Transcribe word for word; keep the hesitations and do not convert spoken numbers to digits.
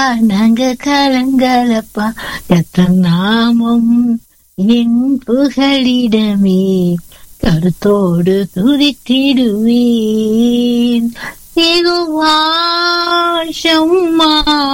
நாங்க கலங்கலப்பா கர்த்தர் நாமம் என் புகலிடமே கருத்தோடு துதித்திடுவேன். யெகோவா ஷம்மா